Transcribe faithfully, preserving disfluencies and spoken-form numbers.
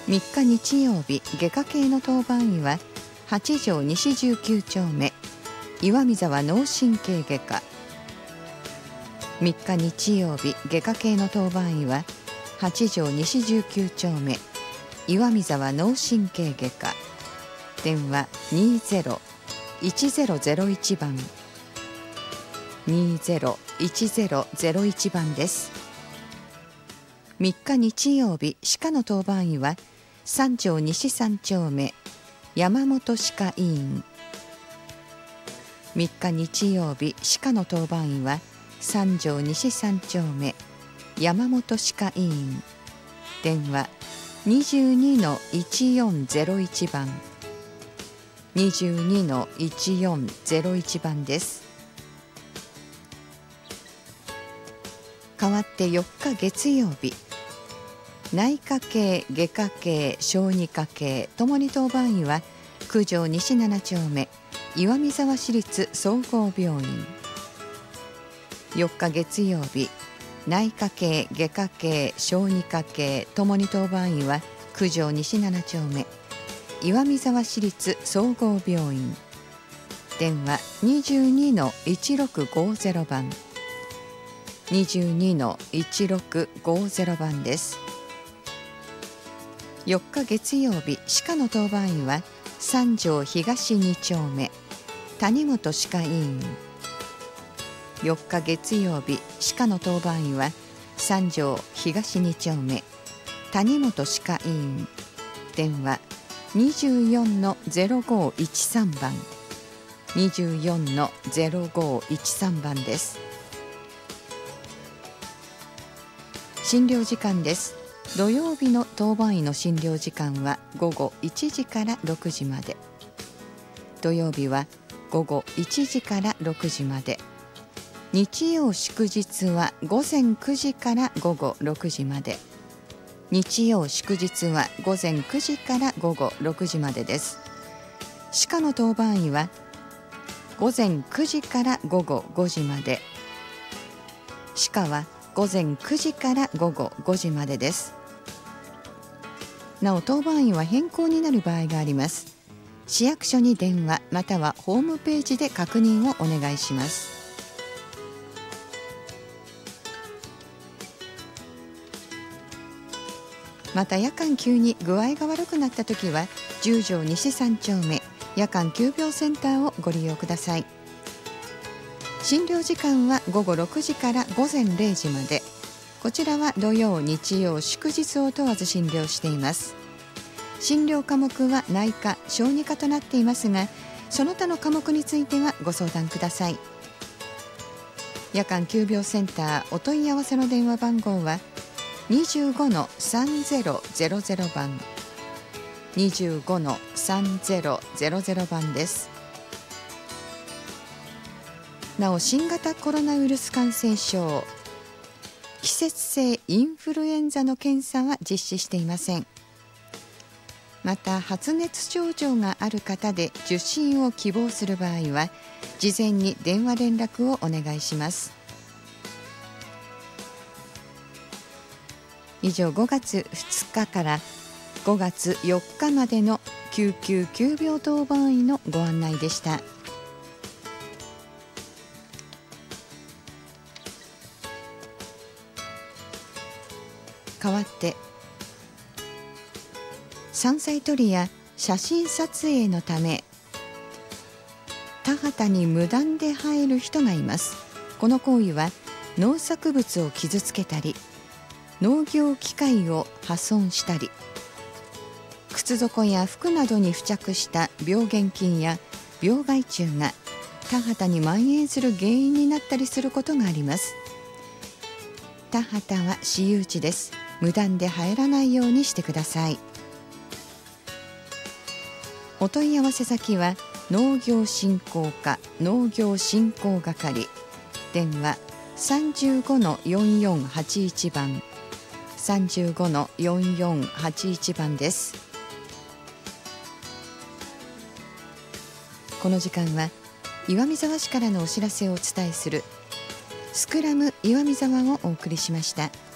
みっか日曜日、外科系の当番医は八条西じゅうきゅう丁目岩見沢脳神経外科。みっか日曜日、外科系の当番医は八条西じゅうきゅう丁目岩見沢脳神経外科。電話 にゼロいちゼロゼロいち 番 にゼロいちゼロゼロいち 番です。みっか日曜日、歯科の当番医は三条西三丁目山本歯科医院。みっか日曜日、歯科の当番医は三条西三丁目山本歯科医院。電話 にじゅうにのいちよんゼロいち 番 にじゅうにのいちよんゼロいち 番です。代わってよっか月曜日、内科系、外科系、小児科系ともに当番医は九条西七丁目岩見沢市立総合病院。よっか月曜日、内科系、外科系、小児科系ともに当番医は九条西七丁目岩見沢市立総合病院。電話 にじゅうにのいちろくごゼロ 番 にじゅうにのいちろくごゼロ 番です。よっか月曜日、歯科の当番医は三条東二丁目谷本歯科医院。よっか月曜日、歯科の当番医は三条東二丁目谷本歯科医院。電話 にじゅうよんのゼロごいちさん 番 にじゅうよんのゼロごいちさん 番です。診療時間です。土曜日の当番医の診療時間はごごいちじからろくじまで。土曜日はごごいちじからろくじまで。日曜祝日はごぜんくじからごごろくじまで。日曜祝日はごぜんくじからごごろくじまでです。歯科の当番医はごぜんくじからごごごじまで。歯科はごぜんくじからごごごじまでです。なお当番医は変更になる場合があります。市役所に電話またはホームページで確認をお願いします。また夜間急に具合が悪くなったときは十条西三丁目夜間急病センターをご利用ください。診療時間はごごろくじからごぜんれいじまで。こちらは土曜、日曜、祝日を問わず診療しています。診療科目は内科、小児科となっていますが、その他の科目についてはご相談ください。夜間急病センターお問い合わせの電話番号はにじゅうごのさんゼロゼロゼロ 番 にじゅうごのさんゼロゼロゼロ 番です。なお新型コロナウイルス感染症季節性インフルエンザの検査は実施していません。また発熱症状がある方で受診を希望する場合は事前に電話連絡をお願いします。以上ごがつふつかからごがつよっかまでの救急急病当番医のご案内でした。代わって山菜採りや写真撮影のため田畑に無断で入る人がいます。この行為は農作物を傷つけたり農業機械を破損したり靴底や服などに付着した病原菌や病害虫が田畑に蔓延する原因になったりすることがあります。田畑は私有地です。無断で入らないようにしてください。お問い合わせ先は農業振興課農業振興係。電話さんじゅうごのよんよんはちいち 番さんじゅうごのよんよんはちいち 番です。この時間は岩見沢市からのお知らせをお伝えするスクラム岩見沢をお送りしました。